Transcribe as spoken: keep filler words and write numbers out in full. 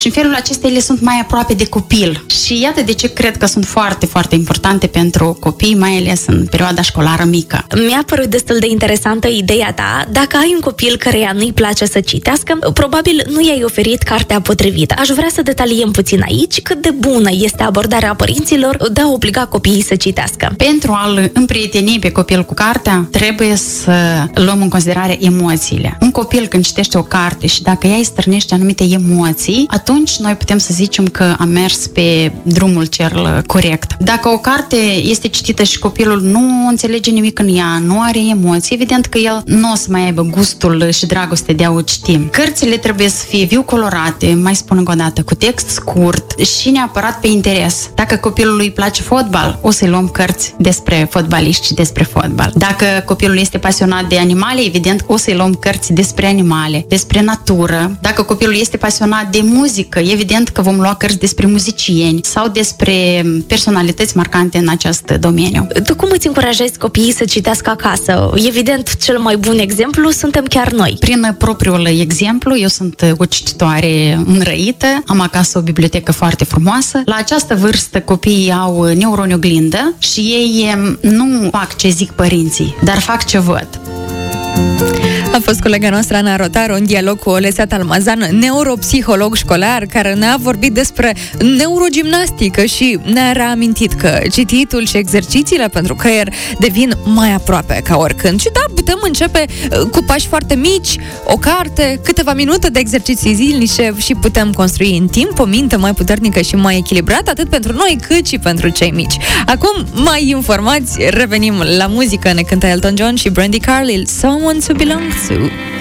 Și în felul acesta ele sunt mai aproape de copil. Și iată de ce cred că sunt foarte, foarte importante pentru copii, mai ales în perioada școlară mică. Mi-a părut destul de interesantă ideea ta. Dacă ai un copil căreia nu-i place să citească, probabil nu i-ai oferit cartea potrivită. Aș vrea să detaliem puțin aici cât de bună este abordarea părinților de a obliga copiii să citească. Pentru a-l împrieteni pe copil cu cartea, trebuie să luăm în considerare emoțiile. Un copil când citește o carte și dacă ea îi stârnește anumite emoții, atunci noi putem să zicem că a mers pe drumul cel corect. Dacă o carte este citită și copilul nu înțelege nimic în ea, nu are emoții, evident că el nu o să mai aibă gustul și dragostea de a o citi. Cărțile trebuie să fie viu colorate, mai spun încă o dată, cu text scurt și neapărat pe interes. Dacă copilului îi place fotbal, o să-i luăm cărți despre fotbaliști și despre fotbal. Dacă copilul este pasionat de animale, evident o să-i luăm cărți despre animale, despre natură. Dacă copilul este pasionat de muzică, evident că vom lua cărți despre muzicieni sau despre personalități marcante în acest domeniu. Tu cum îți încurajezi copiii să citească acasă? Evident, cel mai bun exemplu suntem chiar noi. Prin propriul exemplu, eu sunt o cititoare înrăită, am acasă o bibliotecă foarte frumoasă. La această vârstă copiii au neuroni oglindă și ei nu fac ce zic părinții, dar fac ce văd. A fost colega noastră Ana Rotaru în dialog cu Olesia Talmazan, neuropsiholog școlar, care ne-a vorbit despre neurogimnastică și ne-a reamintit că cititul și exercițiile pentru creier devin mai aproape ca oricând. Și da, putem începe cu pași foarte mici, o carte, câteva minute de exerciții zilnice și putem construi în timp o minte mai puternică și mai echilibrată, atât pentru noi cât și pentru cei mici. Acum, mai informați, revenim la muzică, ne cântă Elton John și Brandy Carlile, Someone to Belong to.